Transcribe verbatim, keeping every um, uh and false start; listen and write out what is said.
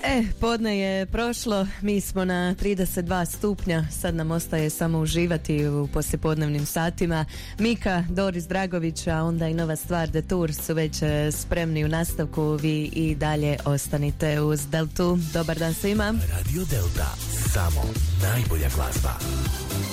E, podne je prošlo, mi smo na trideset dva stupnja, sad nam ostaje samo uživati u poslijepodnevnim satima. Mika, Doris Dragović, a onda i nova stvar The Tour su već spremni u nastavku, vi i dalje ostanite uz Deltu. Dobar dan svima. Radio Delta, samo najbolja glazba.